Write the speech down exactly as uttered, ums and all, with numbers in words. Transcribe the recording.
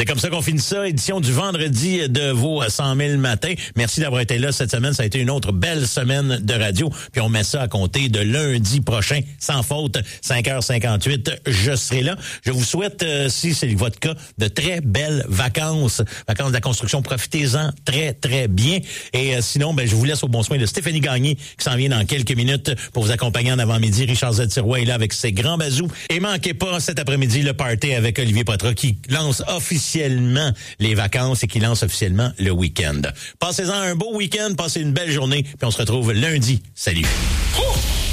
C'est comme ça qu'on finit ça, édition du vendredi de vos cent mille matins. Merci d'avoir été là cette semaine. Ça a été une autre belle semaine de radio. Puis on met ça à compter de lundi prochain, sans faute, cinq heures cinquante-huit. Je serai là. Je vous souhaite, euh, si c'est votre cas, de très belles vacances. Vacances de la construction. Profitez-en très, très bien. Et euh, sinon, ben je vous laisse au bon soin de Stéphanie Gagné, qui s'en vient dans quelques minutes pour vous accompagner en avant-midi. Richard Z. Sirois est là avec ses grands bazous. Et manquez pas cet après-midi le party avec Olivier Poitras qui lance officiellement les vacances et qui lance officiellement le week-end. Passez-en un beau week-end, passez une belle journée, puis on se retrouve lundi. Salut! Oh!